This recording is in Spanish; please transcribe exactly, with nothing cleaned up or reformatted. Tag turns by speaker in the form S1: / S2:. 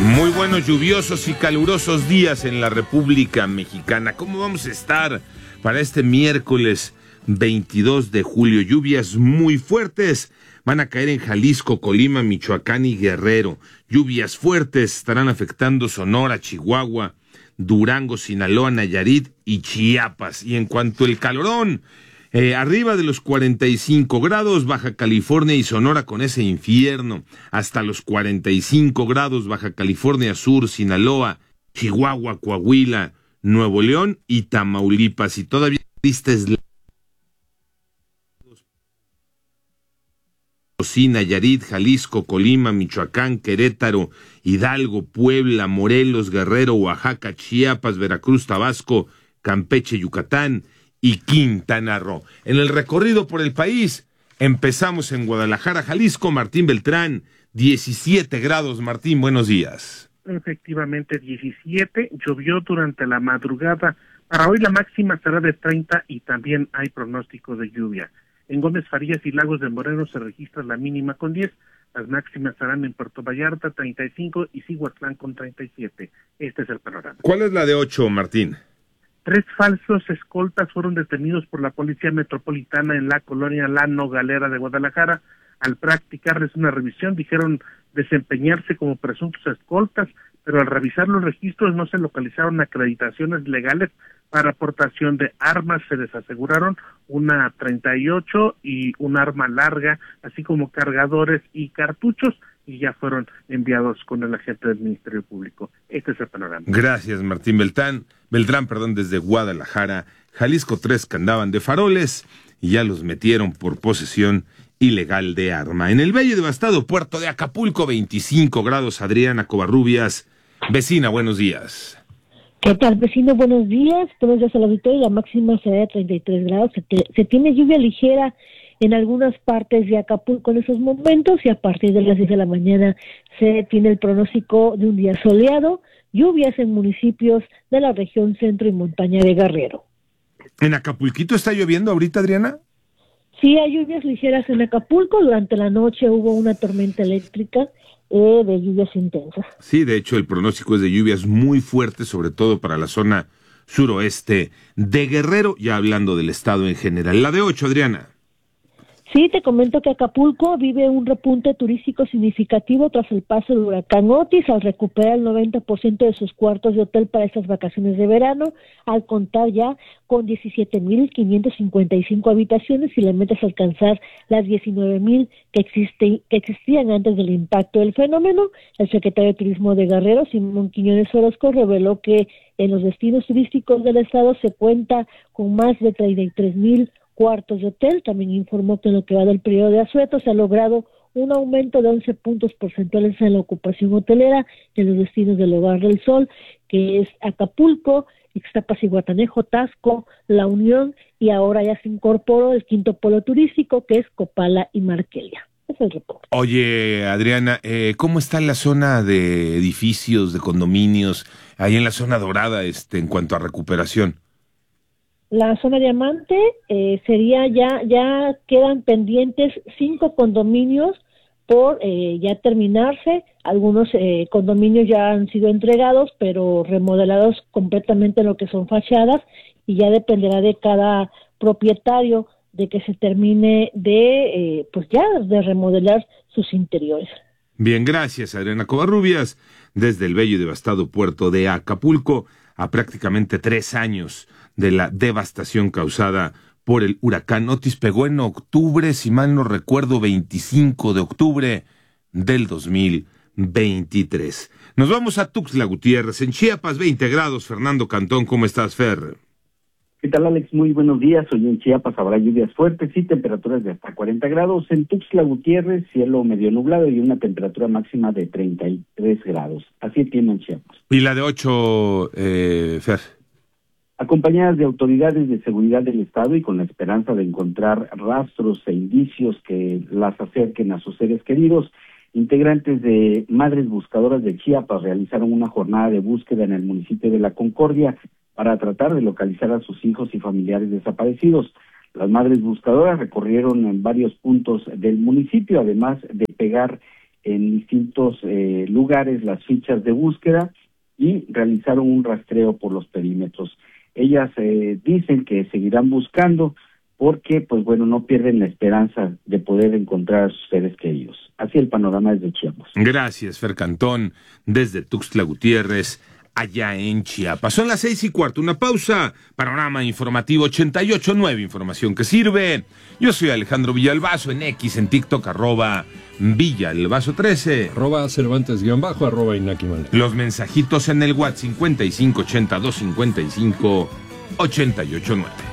S1: Muy buenos, lluviosos y calurosos días en la República Mexicana. ¿Cómo vamos a estar para este miércoles veintidós de julio? Lluvias muy fuertes van a caer en Jalisco, Colima, Michoacán y Guerrero. Lluvias fuertes estarán afectando Sonora, Chihuahua, Durango, Sinaloa, Nayarit y Chiapas. Y en cuanto al calorón, Eh, arriba de los cuarenta y cinco grados, Baja California y Sonora con ese infierno, hasta los cuarenta y cinco grados, Baja California Sur, Sinaloa, Chihuahua, Coahuila, Nuevo León y Tamaulipas. Y todavía tristes Nayarit, Jalisco, Colima, Michoacán, Querétaro, Hidalgo, Puebla, Morelos, Guerrero, Oaxaca, Chiapas, Veracruz, Tabasco, Campeche, Yucatán y Quintana Roo. En el recorrido por el país, empezamos en Guadalajara, Jalisco. Martín Beltrán, diecisiete grados. Martín, buenos días.
S2: Efectivamente, diecisiete, llovió durante la madrugada. Para hoy la máxima será de treinta y también hay pronóstico de lluvia. En Gómez Farías y Lagos de Moreno se registra la mínima con diez, las máximas serán en Puerto Vallarta treinta y cinco y Cihuatlán con treinta y siete. Este es el panorama.
S1: ¿Cuál es la de ocho, Martín?
S2: Tres falsos escoltas fueron detenidos por la Policía Metropolitana en la colonia La Nogalera de Guadalajara. Al practicarles una revisión dijeron desempeñarse como presuntos escoltas, pero al revisar los registros no se localizaron acreditaciones legales para aportación de armas. Se les aseguraron una treinta y ocho y un arma larga, así como cargadores y cartuchos, y ya fueron enviados con el agente del Ministerio Público. Este es el panorama.
S1: Gracias, Martín Beltrán. Beltrán, perdón, desde Guadalajara, Jalisco. Tres que andaban de faroles y ya los metieron por posesión ilegal de arma. En el bello y devastado puerto de Acapulco, veinticinco grados. Adriana Covarrubias, vecina, buenos días.
S3: ¿Qué tal, vecino? Buenos días. Buenos días al auditorio. La máxima será de treinta y tres grados. Se, te, se tiene lluvia ligera en algunas partes de Acapulco en esos momentos, y a partir de las diez de la mañana se tiene el pronóstico de un día soleado, lluvias en municipios de la región centro y montaña de Guerrero.
S1: ¿En Acapulquito está lloviendo ahorita, Adriana?
S3: Sí, hay lluvias ligeras en Acapulco. Durante la noche hubo una tormenta eléctrica eh, de lluvias intensas.
S1: Sí, de hecho el pronóstico es de lluvias muy fuertes, sobre todo para la zona suroeste de Guerrero, ya hablando del estado en general. La de ocho, Adriana.
S3: Sí, te comento que Acapulco vive un repunte turístico significativo tras el paso del huracán Otis, al recuperar el noventa por ciento de sus cuartos de hotel para estas vacaciones de verano, al contar ya con diecisiete mil quinientas cincuenta y cinco habitaciones, y la meta es alcanzar las diecinueve mil que, existe, que existían antes del impacto del fenómeno. El secretario de Turismo de Guerrero, Simón Quiñones Orozco, reveló que en los destinos turísticos del estado se cuenta con más de treinta y tres mil cuartos de hotel. También informó que en lo que va del periodo de asueto se ha logrado un aumento de once puntos porcentuales en la ocupación hotelera en los destinos del Hogar del Sol, que es Acapulco, Ixtapas y Guatanejo, Tasco, La Unión, y ahora ya se incorporó el quinto polo turístico, que es Copala y Marquelia. Es el reporte.
S1: Oye, Adriana, eh, ¿cómo está la zona de edificios, de condominios, ahí en la zona dorada, este, en cuanto a recuperación?
S3: La zona diamante eh, sería ya, ya quedan pendientes cinco condominios por eh, ya terminarse. Algunos eh, condominios ya han sido entregados, pero remodelados completamente en lo que son fachadas, y ya dependerá de cada propietario de que se termine de, eh, pues ya, de remodelar sus interiores.
S1: Bien, gracias, Adriana Covarrubias, desde el bello y devastado puerto de Acapulco, a prácticamente tres años de la devastación causada por el huracán Otis. Pegó en octubre, si mal no recuerdo, veinticinco de octubre del dos mil veintitrés. Nos vamos a Tuxtla Gutiérrez, en Chiapas, veinte grados. Fernando Cantón, ¿cómo estás, Fer?
S4: ¿Qué tal, Alex? Muy buenos días. Hoy en Chiapas habrá lluvias fuertes y temperaturas de hasta cuarenta grados. En Tuxtla Gutiérrez, cielo medio nublado y una temperatura máxima de treinta y tres grados. Así tiene en Chiapas.
S1: ¿Y la de ocho, eh, Fer?
S4: Acompañadas de autoridades de seguridad del Estado y con la esperanza de encontrar rastros e indicios que las acerquen a sus seres queridos, integrantes de Madres Buscadoras de Chiapas realizaron una jornada de búsqueda en el municipio de La Concordia para tratar de localizar a sus hijos y familiares desaparecidos. Las Madres Buscadoras recorrieron en varios puntos del municipio, además de pegar en distintos eh, lugares las fichas de búsqueda y realizaron un rastreo por los perímetros. Ellas eh, dicen que seguirán buscando porque, pues bueno, no pierden la esperanza de poder encontrar a sus seres queridos. Así el panorama desde Chiapas.
S1: Gracias, Fer Cantón, desde Tuxtla Gutiérrez, allá en Chiapas. Son las seis y cuarto, una pausa. Panorama informativo ochenta y ocho punto nueve, información que sirve. Yo soy Alejandro Villalbazo, en X, en TikTok, arroba Villalbazo trece.
S5: Arroba Cervantes guión bajo, arroba Inaki Manero.
S1: Los mensajitos en el WhatsApp cincuenta y cinco ochenta y dos cincuenta y cinco ochenta y ocho nueve.